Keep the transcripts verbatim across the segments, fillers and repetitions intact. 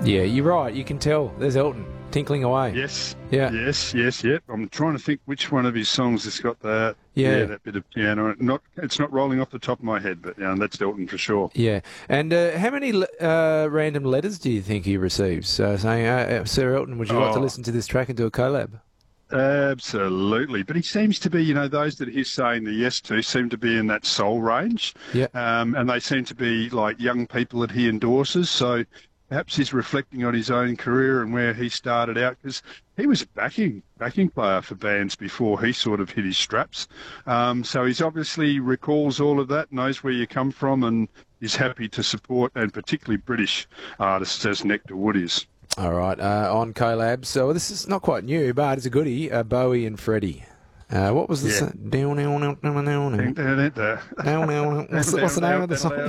Yeah, you're right. You can tell. There's Elton tinkling away. Yes. Yeah. Yes, yes, yep. I'm trying to think which one of his songs has got that. Yeah. Yeah, that bit of piano. Not, it's not rolling off the top of my head, but yeah, that's Elton for sure. Yeah. And uh, how many uh, random letters do you think he receives uh, saying, uh, Sir Elton, would you like to Oh. listen to this track and do a collab? Absolutely. But he seems to be, you know, those that he's saying the yes to seem to be in that soul range. Yeah. Um, and they seem to be like young people that he endorses. So perhaps he's reflecting on his own career and where he started out, because he was a backing, backing player for bands before he sort of hit his straps. Um, so he's obviously recalls all of that, knows where you come from, and is happy to support, and particularly British artists as Nectar Wood is. All right, uh, on collabs. So this is not quite new, but it's a goodie. Uh, Bowie and Freddie. Uh, what was this? Yeah. Down, down, down, down, down, down, down. What's the, what's the name of the song?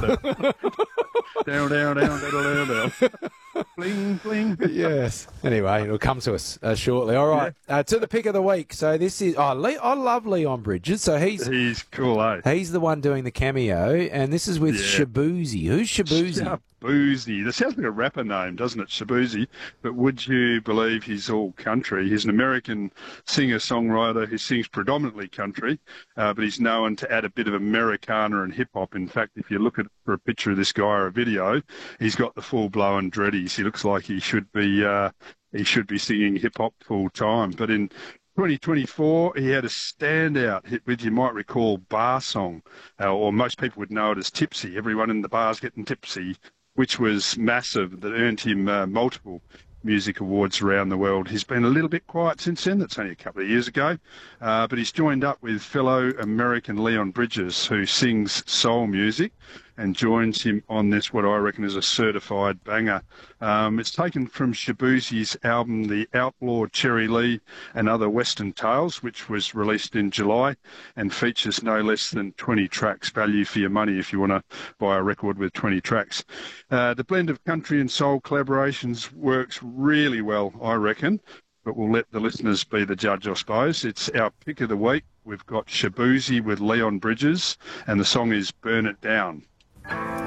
Down, down, down, down, down, down. Bling, bling. Yes. Anyway, it'll come to us uh, shortly. All right. Uh, to the pick of the week. So this is. Oh, Le- I love Leon Bridges. So he's He's cool, eh? he's the one doing the cameo, and this is with Yeah. Shaboozey. Who's Shaboozey? Shaboozey. That sounds like a rapper name, doesn't it? Shaboozey. But would you believe he's all country? He's an American singer-songwriter who sings predominantly country, uh, but he's known to add a bit of Americana and hip-hop. In fact, if you look at for a picture of this guy or a video, he's got the full-blown dreadies. He looks like he should be uh, he should be singing hip-hop full-time. But in twenty twenty-four, he had a standout hit with, you might recall, Bar Song, uh, or most people would know it as Tipsy. Everyone in the bar's getting tipsy, which was massive, that earned him uh, multiple music awards around the world. He's been a little bit quiet since then. That's only a couple of years ago. Uh, but he's joined up with fellow American Leon Bridges, who sings soul music, and joins him on this, what I reckon is a certified banger. Um, it's taken from Shaboozey's album, The Outlaw Cherry Lee and Other Western Tales, which was released in July, and features no less than twenty tracks. Value for your money if you want to buy a record with twenty tracks. Uh, the blend of country and soul collaborations works really well, I reckon, but we'll let the listeners be the judge, I suppose. It's our pick of the week. We've got Shaboozey with Leon Bridges, and the song is Burn It Down.